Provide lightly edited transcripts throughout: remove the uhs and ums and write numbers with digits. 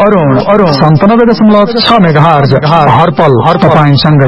Arun 97.6 megahertz हरपल तपाईंसँगै।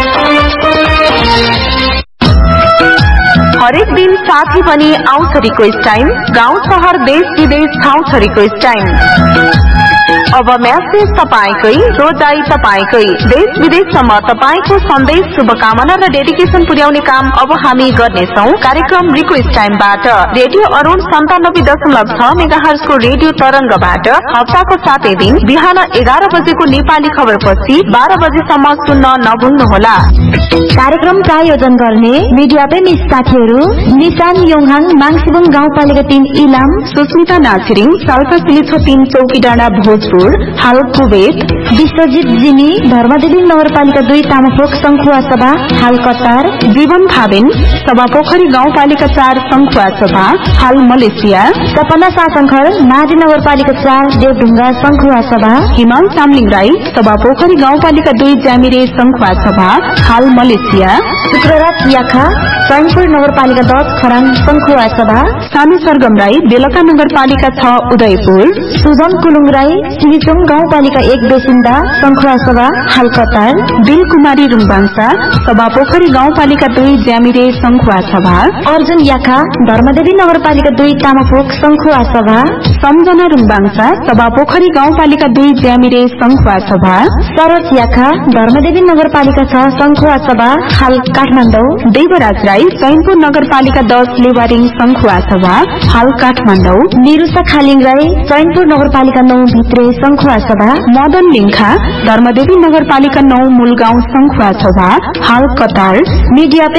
हरेक दिन साथी पनि आउँछ रिक्वेस्ट टाइम, गाउँ शहर देश विदेश ठाउँ रिक्वेस्ट टाइम। अब म्यासेज तपाईकै, रोजाई तपाईकै, देश विदेशसम्म तपाईको सन्देश, शुभकामना र डेडिकेसन पुर्याउने काम अब हामी गर्नेछौं कार्यक्रम रिक्वेस्ट टाइमबाट। रेडियो अरुण 97.6 मेगाहर्जको रेडियो तरंगबाट हप्ताको 7 दिन बिहान 11 बजेको नेपाली खबरपछि 12 बजेसम्म सुन्न नभुल्नुहोला। कार्यक्रम प्रायोजन गर्ने मिडिया प्रेमी साथीहरू निशान योङहाङ माङसिबुङ गाउँपालिका 3 इलाम, सुस्मिता नाछिरिङ साल्पा सिलिछो 3 चौकीडाँडा भोजपुर हाल कुवेत, विश्वजित जिनी धर्मदेवी नगरपालिका 2 तामाफोक संखुवा सभा हाल कतार, जीवन फाबेन सभापोखरी गाउँपालिका 4 संखुवा सभा हाल मलेसिया, सपना सासंखर नाजी नगरपालिका 4 देवढुङ्गा संखुवा सभा, हिमाल चामलिङ राई सभापोखरी गाउँपालिका 2 ज्यामिरे संखुवा सभा हाल मलेसिया, शुक्रराज याखा चैनपुर नगरपालिका 10 खराङ संखुवा सभा, सानु सरगम राई बेलका नगरपालिका 6 उदयपुर, सुजन कुलुङ राई सिलिचुङ गाउँपालिका 1 बेसिन्दा संखुवा सभा हाल कतार, बिल कुमारी रुङबाङसा सभापोखरी गाउँपालिका 2 ज्यामिरे संखुवा सभा, अर्जुन याखा धर्मदेवी नगरपालिका 2 तामाफोक संखुवा सभा, सम्झना रुङबाङसा सभापोखरी गाउँपालिका 2 ज्यामिरे संखुवा सभा, सरोज याखा धर्मदेवी नगरपालिका 6 संखुवा सभा हाल काठमाडौँ, देवराज राई चैनपुर नगरपालिका 10 लेवारिङ संखुवा सभा हाल काठमाडौँ, निरुषा खालिङ राई चैनपुर नगरपालिका 9 भित्रे संखुवा सभा, मदन लिङ्खा धर्मदेवी नगरपालिका 9 मूलगाउँ संखुवा सभा हाल कतार, मिडिया